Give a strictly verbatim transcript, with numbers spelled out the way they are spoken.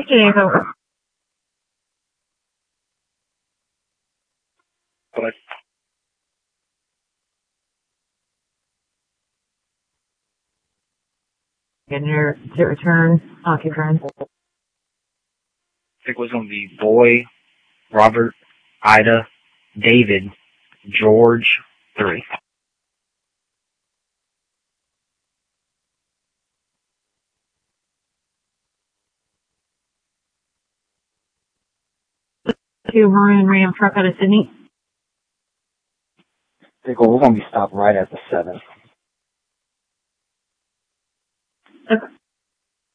fifty-eight, over. But And your to return, occupant. I think it was going to be Boy, Robert, Ida, David, George, three. Two Maroon Ram truck out of Sydney. I think well, we're going to be stopped right at the seven. Okay.